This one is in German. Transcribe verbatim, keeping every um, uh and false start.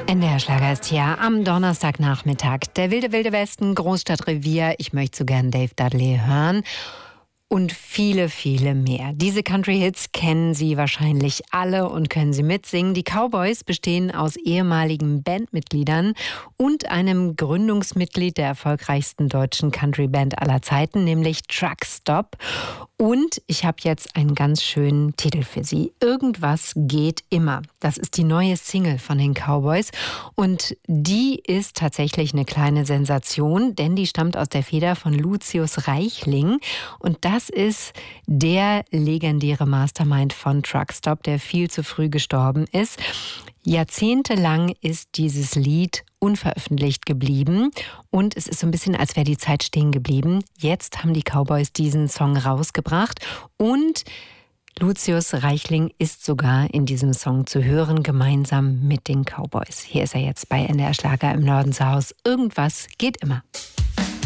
N D R-Schlager ist hier am Donnerstagnachmittag. Der wilde, wilde Westen, Großstadtrevier. Ich möchte so gern Dave Dudley hören. Und viele, viele mehr. Diese Country-Hits kennen Sie wahrscheinlich alle und können Sie mitsingen. Die Cowboys bestehen aus ehemaligen Bandmitgliedern und einem Gründungsmitglied der erfolgreichsten deutschen Country-Band aller Zeiten, nämlich Truck Stop. Und ich habe jetzt einen ganz schönen Titel für Sie. Irgendwas geht immer. Das ist die neue Single von den Cowboys. Und die ist tatsächlich eine kleine Sensation, denn die stammt aus der Feder von Lucius Reichling. Und das ist der legendäre Mastermind von Truck Stop, der viel zu früh gestorben ist. Jahrzehntelang ist dieses Lied unveröffentlicht geblieben und es ist so ein bisschen, als wäre die Zeit stehen geblieben. Jetzt haben die Cowboys diesen Song rausgebracht und Lucius Reichling ist sogar in diesem Song zu hören, gemeinsam mit den Cowboys. Hier ist er jetzt bei N D R Schlager im Norden zu Haus. Irgendwas geht immer.